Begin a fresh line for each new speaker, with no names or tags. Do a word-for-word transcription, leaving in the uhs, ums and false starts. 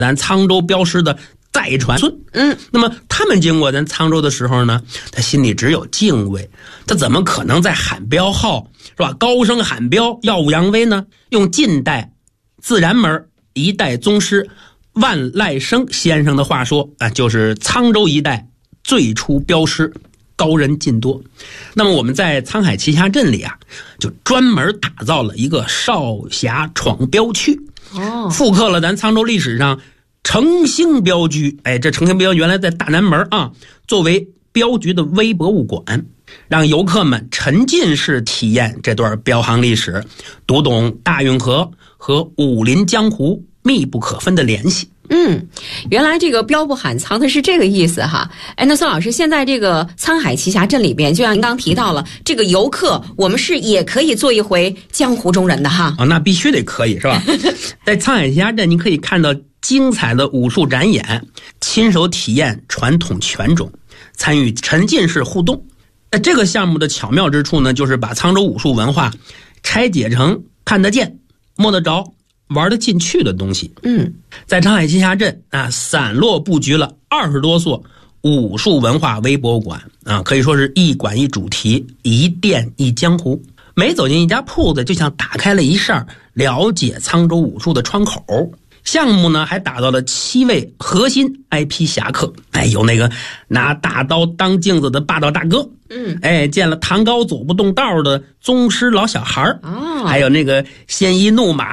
咱苍州镖师的代传孙。
嗯，
那么他们经过咱沧州的时候呢，他心里只有敬畏，他怎么可能在喊镖号是吧？高声喊镖，耀武扬威呢？用近代自然门一代宗师万籁生先生的话说啊，就是沧州一带最初镖师高人尽多。那么我们在沧海奇侠镇里啊，就专门打造了一个少侠闯镖区，
哦，
复刻了咱沧州历史上澄兴镖局。哎，这澄兴镖原来在大南门啊，作为镖局的微博物馆，让游客们沉浸式体验这段镖行历史，读懂大运河和武林江湖密不可分的联系。
嗯，原来这个镖不喊藏的是这个意思哈。哎，那孙老师，现在这个沧海奇侠镇里边，就像您刚提到了，这个游客我们是也可以做一回江湖中人的哈。
哦，那必须得可以是吧？在沧海奇侠镇，你可以看到精彩的武术展演，亲手体验传统拳种，参与沉浸式互动。那这个项目的巧妙之处呢，就是把沧州武术文化拆解成看得见、摸得着、玩得进去的东西。
嗯，
在沧海奇侠镇啊，散落布局了二十多所武术文化微博物馆啊，可以说是一馆一主题，一店一江湖。每走进一家铺子，就像打开了一扇了解沧州武术的窗口。项目呢，还打造了七位核心 I P 侠客，哎，有那个拿大刀当镜子的霸道大哥，
嗯，
哎，见了唐高走不动道的宗师老小孩，
哦，
还有那个鲜衣怒马